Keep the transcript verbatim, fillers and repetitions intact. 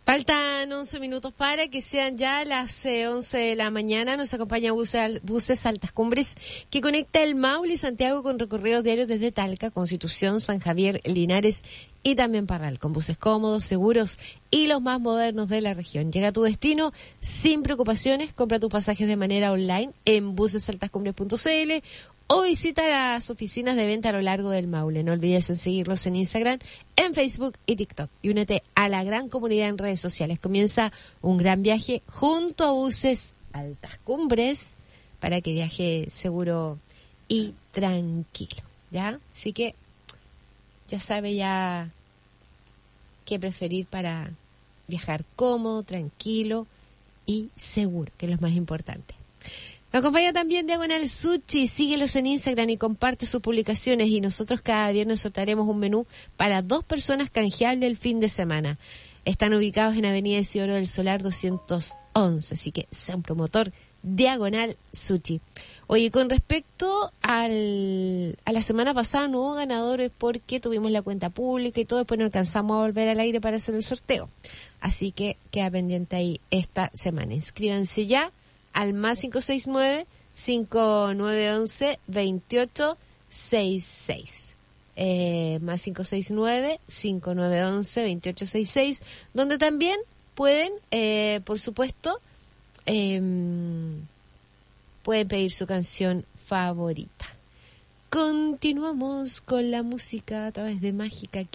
Faltan once minutos para que sean ya las eh, once de la mañana. Nos acompaña Buses, Buses Altas Cumbres, que conecta el Maule y Santiago con recorridos diarios desde Talca, Constitución, San Javier, Linares y también Parral, con buses cómodos, seguros y los más modernos de la región. Llega a tu destino sin preocupaciones. Compra tus pasajes de manera online en buses altas cumbres punto c l o visita las oficinas de venta a lo largo del Maule. No olvides en seguirlos en Instagram, en Facebook y TikTok. Y únete a la gran comunidad en redes sociales. Comienza un gran viaje junto a Buses Altas Cumbres para que viaje seguro y tranquilo, ¿ya? Así que ya sabe ya qué preferir para viajar cómodo, tranquilo y seguro, que es lo más importante. Nos acompaña también Diagonal Sushi. Síguelos en Instagram y comparte sus publicaciones. Y nosotros cada viernes sortearemos un menú para dos personas canjeable el fin de semana. Están ubicados en Avenida Isidoro del Solar doscientos once. Así que sea un promotor Diagonal Sushi. Oye, con respecto al, a la semana pasada no hubo ganadores porque tuvimos la cuenta pública y todo. Después no alcanzamos a volver al aire para hacer el sorteo. Así que queda pendiente ahí esta semana. Inscríbanse ya al más cinco seis nueve, cinco nueve once, veintiocho sesenta y seis. Eh, más cinco seis nueve, cinco nueve once, veintiocho sesenta y seis, donde también pueden, eh, por supuesto, eh, pueden pedir su canción favorita. Continuamos con la música a través de Mágica